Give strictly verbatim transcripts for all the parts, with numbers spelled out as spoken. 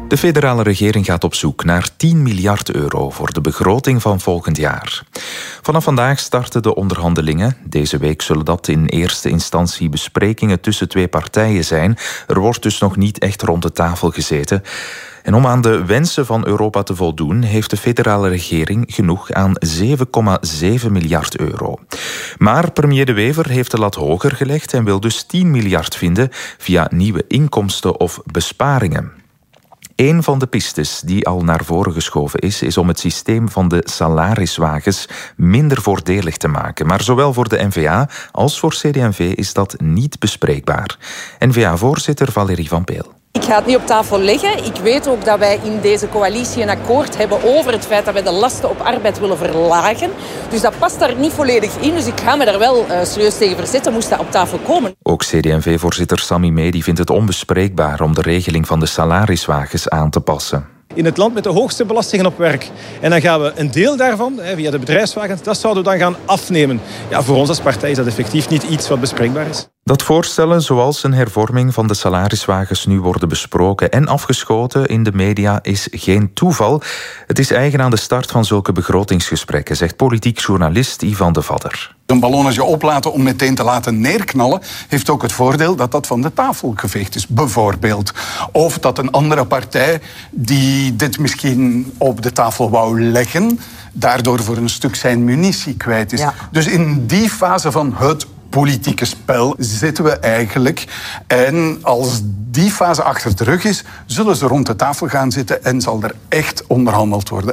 De federale regering gaat op zoek naar tien miljard euro voor de begroting van volgend jaar. Vanaf vandaag starten de onderhandelingen. Deze week zullen dat in eerste instantie besprekingen tussen twee partijen zijn. Er wordt dus nog niet echt rond de tafel gezeten. En om aan de wensen van Europa te voldoen, heeft de federale regering genoeg aan zeven komma zeven miljard euro. Maar premier De Wever heeft de lat hoger gelegd en wil dus tien miljard vinden via nieuwe inkomsten of besparingen. Een van de pistes die al naar voren geschoven is, is om het systeem van de salariswagens minder voordelig te maken. Maar zowel voor de N V A als voor C D en V is dat niet bespreekbaar. N V A-voorzitter Valérie Van Peel. Ik ga het niet op tafel leggen. Ik weet ook dat wij in deze coalitie een akkoord hebben over het feit dat wij de lasten op arbeid willen verlagen. Dus dat past daar niet volledig in. Dus ik ga me daar wel uh, serieus tegen verzetten, moest dat op tafel komen. Ook C D en V-voorzitter Sammy Medi vindt het onbespreekbaar om de regeling van de salariswagens aan te passen. In het land met de hoogste belastingen op werk. En dan gaan we een deel daarvan, via de bedrijfswagens, dat zouden we dan gaan afnemen. Ja, voor ons als partij is dat effectief niet iets wat bespreekbaar is. Dat voorstellen, zoals een hervorming van de salariswagens nu worden besproken en afgeschoten in de media, is geen toeval. Het is eigen aan de start van zulke begrotingsgesprekken, zegt politiek journalist Ivan de Vadder. Een ballonnetje oplaten om meteen te laten neerknallen heeft ook het voordeel dat dat van de tafel geveegd is, bijvoorbeeld. Of dat een andere partij die dit misschien op de tafel wou leggen, daardoor voor een stuk zijn munitie kwijt is. Ja. Dus in die fase van het politieke spel zitten we eigenlijk. En als die fase achter de rug is, zullen ze rond de tafel gaan zitten en zal er echt onderhandeld worden.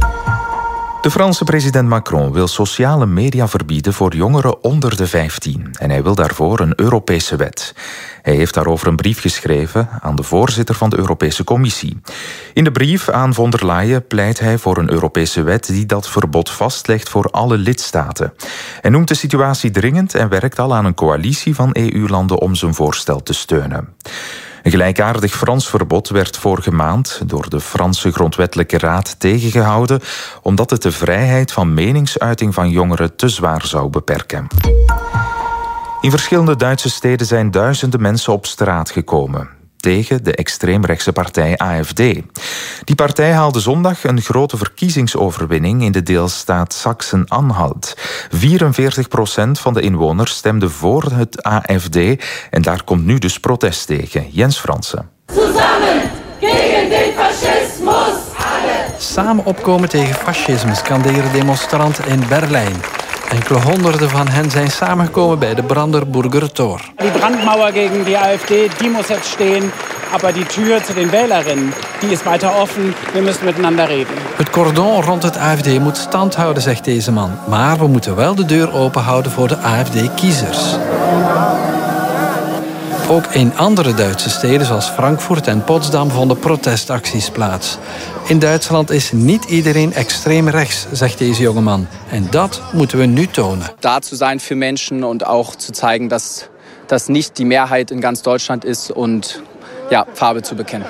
De Franse president Macron wil sociale media verbieden voor jongeren onder de vijftien. En hij wil daarvoor een Europese wet. Hij heeft daarover een brief geschreven aan de voorzitter van de Europese Commissie. In de brief aan von der Leyen pleit hij voor een Europese wet die dat verbod vastlegt voor alle lidstaten. Hij noemt de situatie dringend en werkt al aan een coalitie van E U-landen om zijn voorstel te steunen. Een gelijkaardig Frans verbod werd vorige maand door de Franse Grondwettelijke Raad tegengehouden, omdat het de vrijheid van meningsuiting van jongeren te zwaar zou beperken. In verschillende Duitse steden zijn duizenden mensen op straat gekomen tegen de extreemrechtse partij A F D. Die partij haalde zondag een grote verkiezingsoverwinning in de deelstaat Sachsen-Anhalt. vierenveertig procent van de inwoners stemde voor het A F D en daar komt nu dus protest tegen. Jens Fransen. Samen tegen de fascismus! Samen opkomen tegen fascisme scanderen demonstranten in Berlijn. Enkele honderden van hen zijn samengekomen bij de Brandenburger Tor. Die brandmauer tegen die A F D, die muss jetzt stehen. Aber die Tür zu den Wählerinnen, die is weiter offen. We müssen miteinander reden. Het cordon rond het A F D moet stand houden, zegt deze man. Maar we moeten wel de deur open houden voor de A F D-kiezers. Ook in andere Duitse steden zoals Frankfurt en Potsdam vonden protestacties plaats. In Duitsland is niet iedereen extreem rechts, zegt deze jongeman. En dat moeten we nu tonen. Da zu sein für Menschen und auch zu zeigen, dass das nicht die Mehrheit in ganz Deutschland ist und ja, Farbe zu bekennen.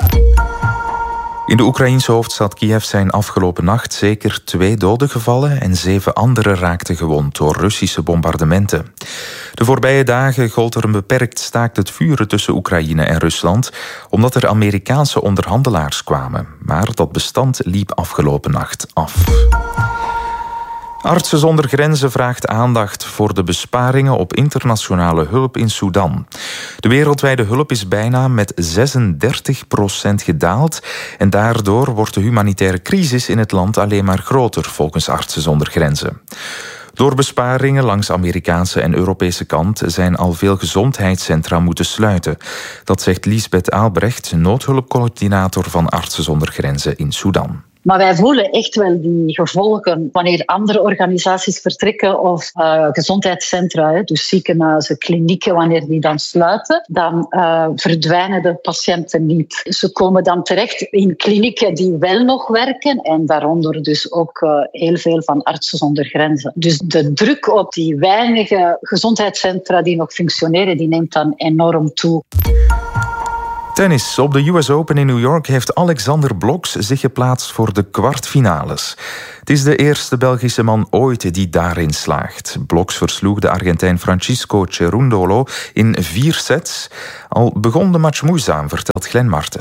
In de Oekraïense hoofdstad Kiev zijn afgelopen nacht zeker twee doden gevallen en zeven anderen raakten gewond door Russische bombardementen. De voorbije dagen gold er een beperkt staakt het vuren tussen Oekraïne en Rusland, omdat er Amerikaanse onderhandelaars kwamen. Maar dat bestand liep afgelopen nacht af. Artsen zonder Grenzen vraagt aandacht voor de besparingen op internationale hulp in Sudan. De wereldwijde hulp is bijna met zesendertig procent gedaald en daardoor wordt de humanitaire crisis in het land alleen maar groter, volgens Artsen zonder Grenzen. Door besparingen langs Amerikaanse en Europese kant zijn al veel gezondheidscentra moeten sluiten. Dat zegt Lisbeth Aalbrecht, noodhulpcoördinator van Artsen zonder Grenzen in Sudan. Maar wij voelen echt wel die gevolgen wanneer andere organisaties vertrekken of uh, gezondheidscentra, hè, dus ziekenhuizen, klinieken, wanneer die dan sluiten, dan uh, verdwijnen de patiënten niet. Ze komen dan terecht in klinieken die wel nog werken en daaronder dus ook uh, heel veel van Artsen zonder Grenzen. Dus de druk op die weinige gezondheidscentra die nog functioneren, die neemt dan enorm toe. Tennis. Op de U S Open in New York heeft Alexander Bloksch zich geplaatst voor de kwartfinales. Het is de eerste Belgische man ooit die daarin slaagt. Bloksch versloeg de Argentijn Francisco Cerundolo in vier sets. Al begon de match moeizaam, vertelt Glenn Martens.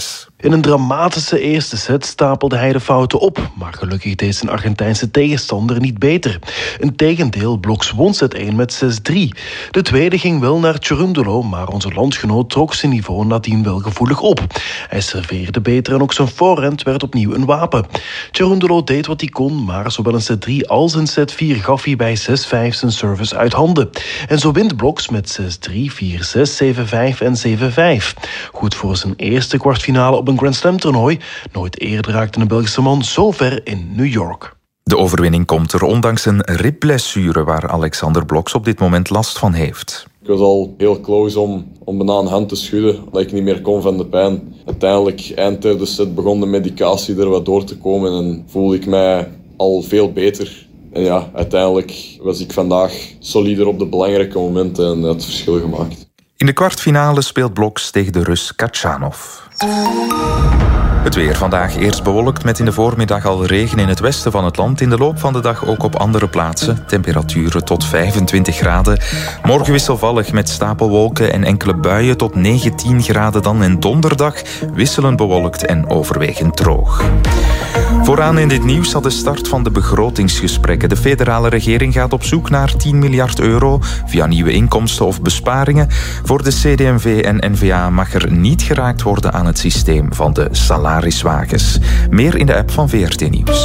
In een dramatische eerste set stapelde hij de fouten op, maar gelukkig deed zijn Argentijnse tegenstander niet beter. Integendeel, Bloks won set één met zes drie. De tweede ging wel naar Cerundolo, maar onze landgenoot trok zijn niveau nadien wel gevoelig op. Hij serveerde beter en ook zijn voorhand werd opnieuw een wapen. Cerundolo deed wat hij kon, maar zowel in set drie als in set vier gaf hij bij zes vijf zijn service uit handen. En zo wint Bloks met zes drie, vier zes, zeven vijf en zeven vijf. Goed voor zijn eerste kwartfinale op een Grand Slam toernooi. Nooit eerder raakte een Belgische man zo ver in New York. De overwinning komt er ondanks een ribblessure waar Alexander Bloks op dit moment last van heeft. Ik was al heel close om, om bijna een hand te schudden, dat ik niet meer kon van de pijn. Uiteindelijk, eind derde set, begon de medicatie er wat door te komen en voelde ik mij al veel beter. En ja, uiteindelijk was ik vandaag solider op de belangrijke momenten en had het verschil gemaakt. In de kwartfinale speelt Bloks tegen de Rus Kachanov. Het weer vandaag eerst bewolkt met in de voormiddag al regen in het westen van het land. In de loop van de dag ook op andere plaatsen. Temperaturen tot vijfentwintig graden. Morgen wisselvallig met stapelwolken en enkele buien tot negentien graden dan. En donderdag wisselend bewolkt en overwegend droog. Vooraan in dit nieuws had de start van de begrotingsgesprekken. De federale regering gaat op zoek naar tien miljard euro via nieuwe inkomsten of besparingen. Voor de C D M V en N V A mag er niet geraakt worden aan het systeem van de salariswagens. Meer in de app van V R T Nieuws.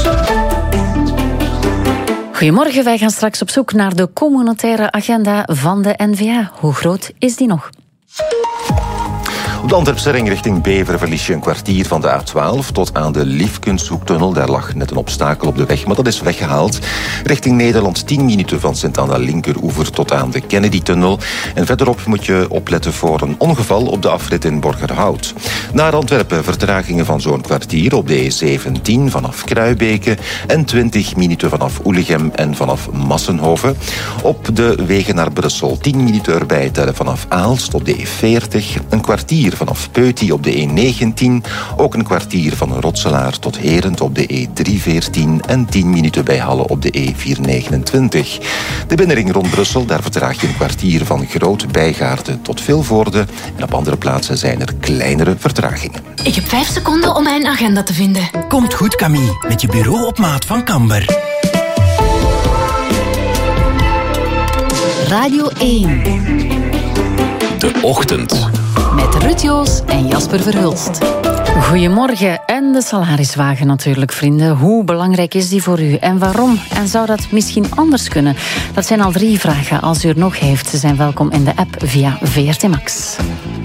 Goedemorgen, wij gaan straks op zoek naar de communautaire agenda van de N V A. Hoe groot is die nog? Op de Antwerpse ring richting Beveren verlies je een kwartier van de A twaalf tot aan de Liefkenshoektunnel. Daar lag net een obstakel op de weg, maar dat is weggehaald. Richting Nederland tien minuten van Sint-Anna linkeroever tot aan de Kennedy-tunnel. En verderop moet je opletten voor een ongeval op de afrit in Borgerhout. Naar Antwerpen vertragingen van zo'n kwartier op de E zeventien vanaf Kruibeke en twintig minuten vanaf Oelichem en vanaf Massenhoven. Op de wegen naar Brussel tien minuten erbij tellen vanaf Aalst op de E veertig, een kwartier vanaf Peuty op de E negentien, ook een kwartier van Rotselaar tot Herent op de E driehonderdveertien en tien minuten bij Halle op de E vierhonderdnegenentwintig. De binnenring rond Brussel, daar vertraag je een kwartier van Groot Bijgaarden tot Vilvoorde en op andere plaatsen zijn er kleinere vertragingen. Ik heb vijf seconden om mijn agenda te vinden. Komt goed, Camille, met je bureau op maat van Kamber. Radio één. De Ochtend. Met Ruud Joos en Jasper Verhulst. Goedemorgen en de salariswagen natuurlijk, vrienden. Hoe belangrijk is die voor u en waarom? En zou dat misschien anders kunnen? Dat zijn al drie vragen. Als u er nog heeft, ze zijn welkom in de app via V R T Max.